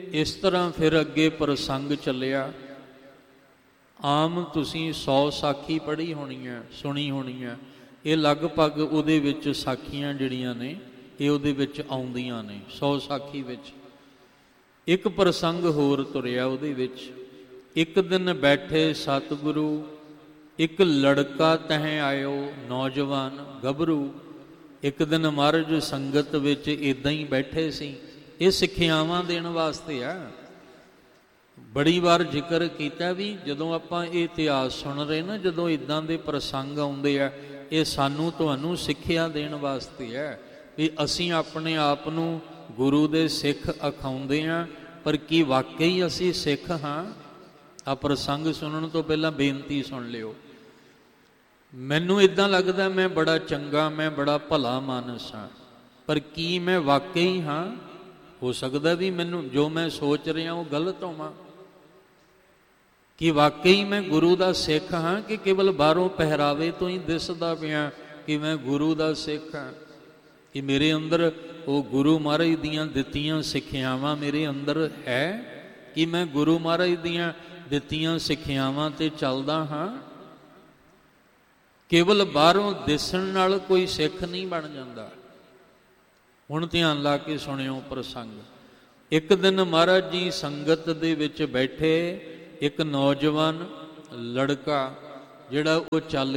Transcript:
ਇਸ ਤਰ੍ਹਾਂ ਫਿਰ ਅੱਗੇ ਪ੍ਰਸੰਗ ਚੱਲਿਆ। ਆਮ ਤੁਸੀਂ 100 ਸਾਖੀ ਪੜ੍ਹੀ ਹੋਣੀ ਹੈ, ਸੁਣੀ ਹੋਣੀ ਹੈ। ਇਹ ਲਗਭਗ ਉਹਦੇ ਵਿੱਚ ਸਾਖੀਆਂ ਜਿਹੜੀਆਂ ਨੇ ਇਹ ਉਹਦੇ ਵਿੱਚ ਆਉਂਦੀਆਂ ਨੇ। 100 ਸਾਖੀ ਵਿੱਚ ਇੱਕ ਪ੍ਰਸੰਗ ਹੋਰ ਤੁਰਿਆ ਉਹਦੇ ਵਿੱਚ। ਇੱਕ ਦਿਨ ਬੈਠੇ ਸਤਿਗੁਰੂ, ਇੱਕ ਲੜਕਾ ਤਹਿ ਆਇਓ ਨੌਜਵਾਨ ਗੱਭਰੂ। ਇੱਕ ਦਿਨ ਮਹਾਰਾਜ ਸੰਗਤ ਵਿੱਚ ਇੱਦਾਂ ਹੀ ਬੈਠੇ ਸੀ। ਇਹ ਸਿੱਖਿਆਵਾਂ ਦੇਣ ਵਾਸਤੇ ਆ। ਬੜੀ ਵਾਰ ਜ਼ਿਕਰ ਕੀਤਾ ਵੀ ਜਦੋਂ ਆਪਾਂ ਇਹ ਇਤਿਹਾਸ ਸੁਣ ਰਹੇ ਨਾ, ਜਦੋਂ ਇੱਦਾਂ ਦੇ ਪ੍ਰਸੰਗ ਆਉਂਦੇ ਆ, ਇਹ ਸਾਨੂੰ ਤੁਹਾਨੂੰ ਸਿੱਖਿਆ ਦੇਣ ਵਾਸਤੇ ਹੈ ਵੀ ਅਸੀਂ ਆਪਣੇ ਆਪ ਨੂੰ ਗੁਰੂ ਦੇ ਸਿੱਖ ਅਖਾਉਂਦੇ ਹਾਂ, ਪਰ ਕੀ ਵਾਕਈ ਅਸੀਂ ਸਿੱਖ ਹਾਂ? ਆ ਪ੍ਰਸੰਗ ਸੁਣਨ ਤੋਂ ਪਹਿਲਾਂ ਬੇਨਤੀ ਸੁਣ ਲਿਓ। ਮੈਨੂੰ ਇੱਦਾਂ ਲੱਗਦਾ ਮੈਂ ਬੜਾ ਚੰਗਾ, ਮੈਂ ਬੜਾ ਭਲਾ ਮਾਨਸ ਹਾਂ, ਪਰ ਕੀ ਮੈਂ ਵਾਕਈ ਹਾਂ? ਹੋ ਸਕਦਾ ਵੀ ਮੈਨੂੰ ਜੋ ਮੈਂ ਸੋਚ ਰਿਹਾ ਉਹ ਗਲਤ ਹੋਵਾਂ। ਕਿ ਵਾਕਈ ਮੈਂ ਗੁਰੂ ਦਾ ਸਿੱਖ ਹਾਂ ਕਿ ਕੇਵਲ ਬਾਹਰੋਂ ਪਹਿਰਾਵੇ ਤੋਂ ਹੀ ਦਿਸਦਾ ਪਿਆ ਕਿ ਮੈਂ ਗੁਰੂ ਦਾ ਸਿੱਖ ਹਾਂ? ਕਿ ਮੇਰੇ ਅੰਦਰ ਉਹ ਗੁਰੂ ਮਹਾਰਾਜ ਦੀਆਂ ਦਿੱਤੀਆਂ ਸਿੱਖਿਆਵਾਂ ਮੇਰੇ ਅੰਦਰ ਹੈ? ਕਿ ਮੈਂ ਗੁਰੂ ਮਹਾਰਾਜ ਦੀਆਂ ਦਿੱਤੀਆਂ ਸਿੱਖਿਆਵਾਂ 'ਤੇ ਚੱਲਦਾ ਹਾਂ? ਕੇਵਲ ਬਾਹਰੋਂ ਦਿਸਣ ਨਾਲ ਕੋਈ ਸਿੱਖ ਨਹੀਂ ਬਣ ਜਾਂਦਾ। ਹੁਣ ਧਿਆਨ ਲਾ ਕੇ ਸੁਣਿਓ ਪ੍ਰਸੰਗ। ਇੱਕ ਦਿਨ ਮਹਾਰਾਜ ਜੀ ਸੰਗਤ ਦੇ ਵਿੱਚ ਬੈਠੇ। ਇੱਕ ਨੌਜਵਾਨ ਲੜਕਾ ਜਿਹੜਾ ਉਹ ਚੱਲ